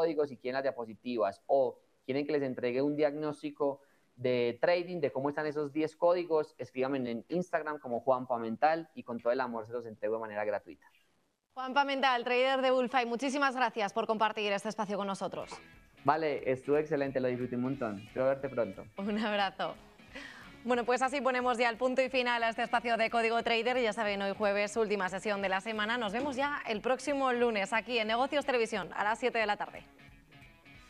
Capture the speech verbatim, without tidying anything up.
códigos y quieren las diapositivas o quieren que les entregue un diagnóstico de trading, de cómo están esos diez códigos, escríbanme en Instagram como Juanpa Mental y con todo el amor se los entrego de manera gratuita. Juanpa Mental, trader de Bullfight, muchísimas gracias por compartir este espacio con nosotros. Vale, estuvo excelente, lo disfruté un montón. Espero verte pronto. Un abrazo. Bueno, pues así ponemos ya el punto y final a este espacio de Código Trader. Ya saben, hoy jueves, última sesión de la semana. Nos vemos ya el próximo lunes aquí en Negocios Televisión a las siete de la tarde.